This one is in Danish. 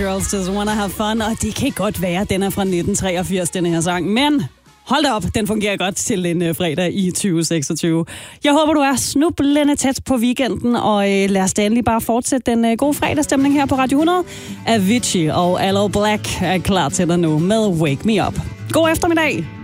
Girls Just Wanna Have Fun, og det kan godt være, at den er fra 1983, den her sang, men hold da op, den fungerer godt til en fredag i 2026. Jeg håber, du er snublende tæt på weekenden, og lad os da endelig bare fortsætte den gode fredagsstemning her på Radio 100. Avicii og Aloe Black er klar til dig nu med Wake Me Up. God eftermiddag!